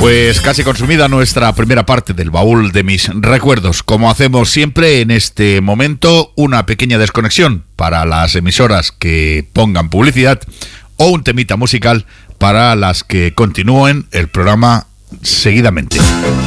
Pues casi consumida nuestra primera parte del baúl de mis recuerdos. Como hacemos siempre en este momento, una pequeña desconexión para las emisoras que pongan publicidad o un temita musical para las que continúen el programa seguidamente.